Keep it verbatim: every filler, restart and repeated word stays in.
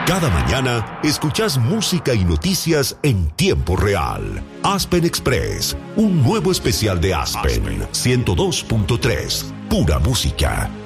Cada mañana escuchás música y noticias en tiempo real. Aspen Express, un nuevo especial de Aspen, ciento dos punto tres, pura música.